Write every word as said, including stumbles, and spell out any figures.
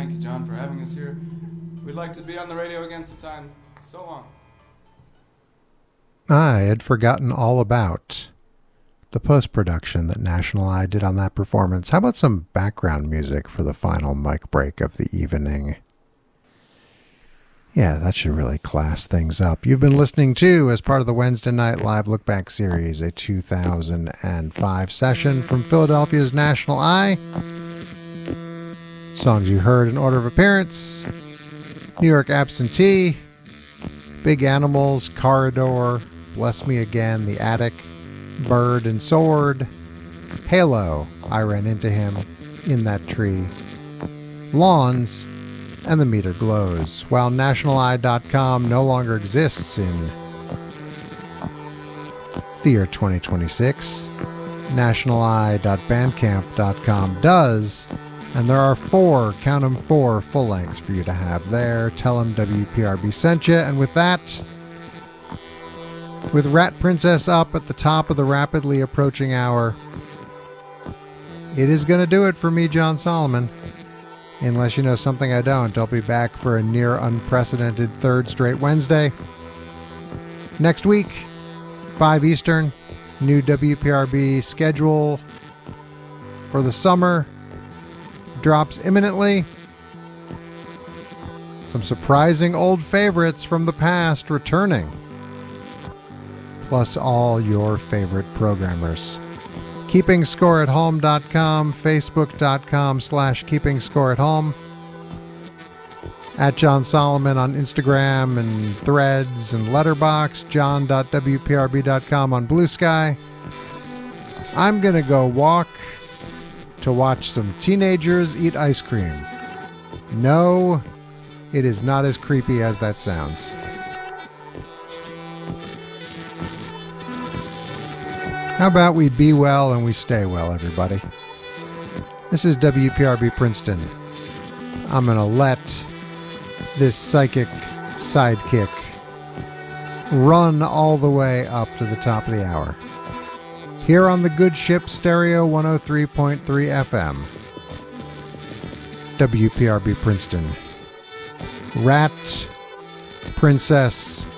Thank you, John, for having us here. We'd like to be on the radio again sometime. So long. I had forgotten all about the post-production that National Eye did on that performance. How about some background music for the final mic break of the evening? Yeah, that should really class things up. You've been listening to, as part of the Wednesday Night Live Look Back series, a two thousand five session from Philadelphia's National Eye. Songs you heard in order of appearance: New York Absentee, Big Animals, Corridor, Bless Me Again, The Attic, Bird and Sword, Halo, I Ran Into Him, In That Tree, Lawns, and The Meter Glows. While national eye dot com no longer exists in the year twenty twenty-six, national eye dot bandcamp dot com does, and there are four, count them four, full lengths for you to have there. Tell them W P R B sent you, and with that, with Rat Princess up at the top of the rapidly approaching hour, it is going to do it for me, John Solomon. Unless you know something I don't, I'll be back for a near unprecedented third straight Wednesday. Next week, five Eastern, new W P R B schedule for the summer drops imminently. Some surprising old favorites from the past returning, plus all your favorite programmers. keeping score at home dot com, facebook dot com slash keeping score at home, at John Solomon on Instagram and Threads and Letterboxd, john dot w p r b dot com on Blue Sky. I'm gonna go walk to watch some teenagers eat ice cream. No, it is not as creepy as that sounds. How about we be well and we stay well, everybody? This is W P R B Princeton. I'm going to let this psychic sidekick run all the way up to the top of the hour. Here on the Good Ship Stereo one oh three point three F M. W P R B Princeton. Rat Princess